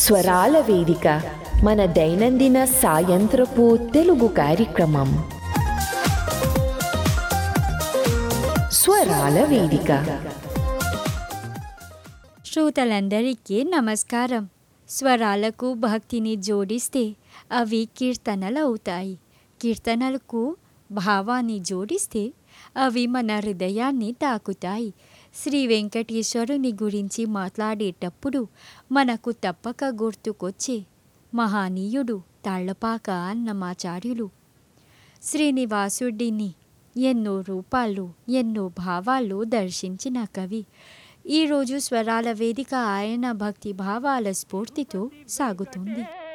స్వరాల వేదిక మన దైనందిన సాయంత్రపు తెలుగు కార్యక్రమం. స్వరాల వేదిక. శ్రోతలందరికీ నమస్కారం. స్వరాలకు భక్తిని జోడిస్తే అవి కీర్తనలు అవుతాయి. కీర్తనలకు భావాన్ని జోడిస్తే అవి మన హృదయాన్ని తాకుతాయి. శ్రీ వెంకటేశ్వరుని గురించి మాట్లాడేటప్పుడు మనకు తప్పక గుర్తుకొచ్చే మహనీయుడు తాళ్లపాక అన్నమాచార్యులు. శ్రీనివాసుడిని ఎన్నో రూపాలు, ఎన్నో భావాలు దర్శించిన కవి. ఈరోజు స్వరాల వేదిక ఆయన భక్తి భావాల స్ఫూర్తితో సాగుతుంది.